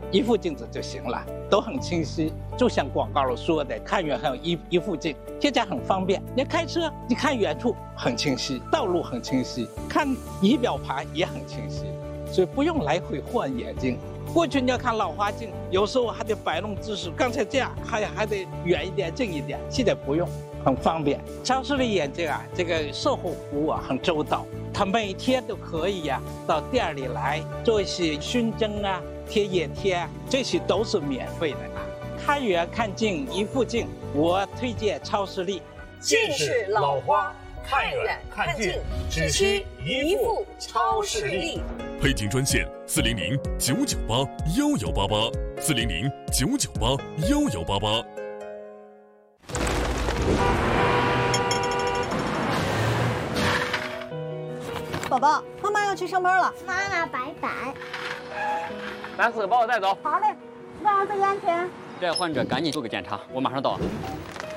一副镜子就行了，都很清晰。就像广告里说的，看远还有一副镜，现在很方便。你开车，你看远处很清晰，道路很清晰，看仪表盘也很清晰，所以不用来回换眼镜。过去你要看老花镜，有时候还得摆弄姿势，刚才这样还得远一点、近一点，现在不用，很方便。超视力眼镜啊，这个售后服务啊很周到，他每天都可以呀到店里来做一些熏蒸啊、贴眼贴啊，这些都是免费的啊。看远看近一副镜，我推荐超视力。 近视老花，看远看近，只需一副超视力。 配镜专线400-998-1188，400-998-1188。 宝宝，妈妈要去上班了。 妈妈拜拜。 3、4个把我带走。 好嘞，万事安全。 这患者赶紧做个检查，我马上到。